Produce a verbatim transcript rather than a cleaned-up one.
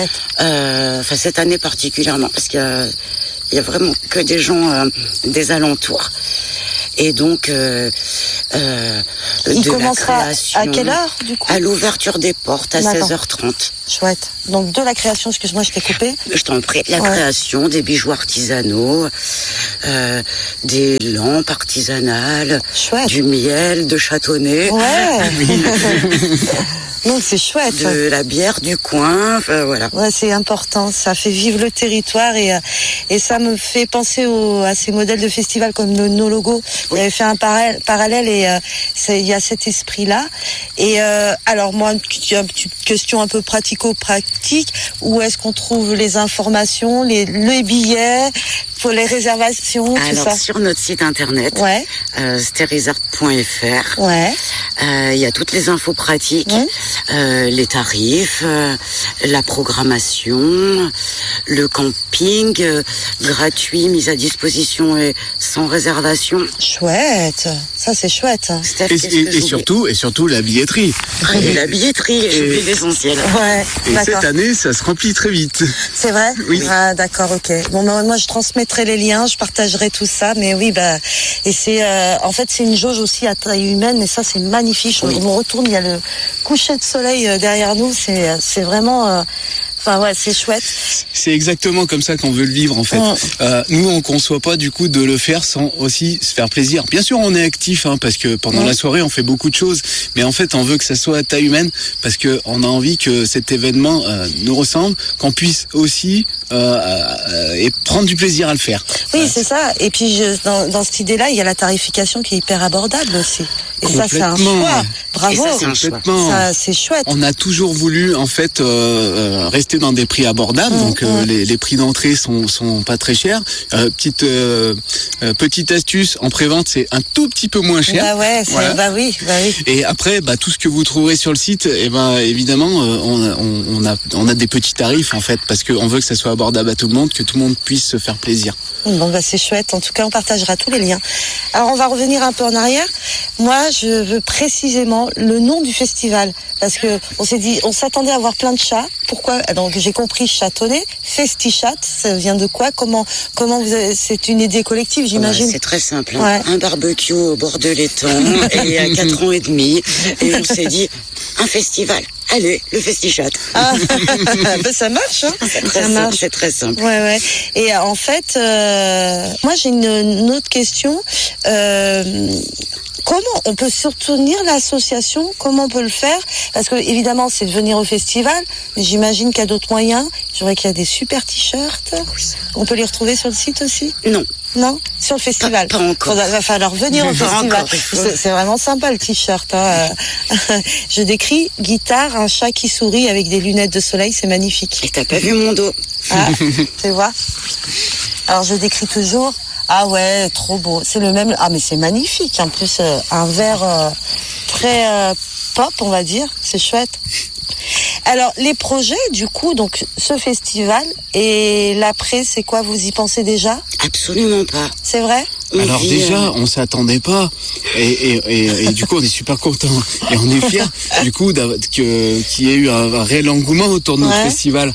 Euh, enfin, cette année particulièrement, parce qu'il y a, il y a vraiment que des gens euh, des alentours. Et donc, euh, euh, il de commencera la création, à quelle heure, du coup? À l'ouverture des portes, à D'accord. seize heures trente. Chouette. Donc, de la création, excuse-moi, je t'ai coupé. Je t'en prie. La ouais. création, des bijoux artisanaux, euh, des lampes artisanales, Chouette. Du miel, de châtonnay. Ouais. Donc c'est chouette. De la bière du coin, enfin, voilà. Ouais, c'est important. Ça fait vivre le territoire et et ça me fait penser au, à ces modèles de festivals comme nos, nos logos. Oui. J'avais fait un parallèle, parallèle et euh, il y a cet esprit-là. Et euh, alors moi, une petite question un peu pratico-pratique. Où est-ce qu'on trouve les informations, les, les billets, pour les réservations, alors, tout ça? Sur notre site internet, ouais. euh, sterizart point f r. Ouais. Il euh, y a toutes les infos pratiques, mmh. euh, les tarifs, euh, la programmation, le camping euh, gratuit, mis à disposition et sans réservation. Chouette, ça c'est chouette. Steph, et, et, et surtout, et surtout la billetterie. Et la billetterie, c'est l'essentiel. Ouais. Et d'accord. Cette année, ça se remplit très vite. C'est vrai? Oui. Ah d'accord, ok. Bon, bah, moi je transmettrai les liens, je partagerai tout ça, mais oui, bah, et c'est, euh, en fait, c'est une jauge aussi à taille humaine, et ça c'est magnifique. Oui. On retourne, il y a le coucher de soleil derrière nous, c'est, c'est vraiment, euh, enfin ouais, c'est chouette. C'est exactement comme ça qu'on veut le vivre en fait. Mmh. Euh, nous, on conçoit pas du coup de le faire sans aussi se faire plaisir. Bien sûr, on est actif hein, parce que pendant mmh. la soirée, on fait beaucoup de choses, mais en fait, on veut que ça soit à taille humaine parce que on a envie que cet événement euh, nous ressemble, qu'on puisse aussi euh, euh, et prendre du plaisir à le faire. Oui, c'est ça. Et puis je, dans, dans cette idée-là, il y a la tarification qui est hyper abordable aussi. Et ça, c'est un choix. Bravo. Ça, c'est un choix. Ça, c'est chouette. On a toujours voulu, en fait, euh, rester dans des prix abordables. Mmh, donc, euh, mmh. les, les prix d'entrée sont, sont pas très chers. Euh, petite, euh, euh, petite astuce, en prévente, c'est un tout petit peu moins cher. Bah ouais, c'est, voilà. bah oui, bah oui. Et après, bah, tout ce que vous trouverez sur le site, et ben, évidemment, euh, on, on, on a, on a des petits tarifs, en fait, parce qu'on veut que ça soit abordable à tout le monde, que tout le monde puisse se faire plaisir. Bon, bah, c'est chouette. En tout cas, on partagera tous les liens. Alors, on va revenir un peu en arrière. Moi, je veux précisément le nom du festival. Parce que on s'est dit, on s'attendait à voir plein de chats. Pourquoi? Donc, j'ai compris châtonnet. Festichat, ça vient de quoi? Comment, comment vous avez, c'est une idée collective, j'imagine? Ouais, c'est très simple. Hein. Ouais. Un barbecue au bord de l'étang, et à quatre ans et demi. Et on s'est dit, un festival. Allez, le Festichat. Ah, ben ça marche, hein. C'est très, ça simple, marche. c'est très simple. Ouais, ouais. Et en fait, euh, moi j'ai une, une autre question. Euh, Comment on peut soutenir l'association? Comment on peut le faire? Parce que évidemment, c'est de venir au festival, mais j'imagine qu'il y a d'autres moyens. Je dirais qu'il y a des super t-shirts. Oui. On peut les retrouver sur le site aussi? Non. Non? Sur le festival? Pas, pas encore. Il va falloir venir au pas festival. Encore, faut... c'est, c'est vraiment sympa le t-shirt. Hein. Je décris guitare, un chat qui sourit avec des lunettes de soleil, c'est magnifique. Et t'as pas vu mon dos? Ah, tu vois? Alors je décris toujours. Ah ouais, trop beau. C'est le même. Ah mais c'est magnifique. En plus, euh, un verre euh, très euh, pop, on va dire. C'est chouette. Alors les projets, du coup, donc ce festival et l'après, c'est quoi? Vous y pensez déjà? Absolument pas. C'est vrai? Alors dit, déjà, euh... on s'attendait pas, et, et, et, et du coup, on est super contents et on est fiers du coup que qu'il y ait eu un, un réel engouement autour de notre ouais. festival.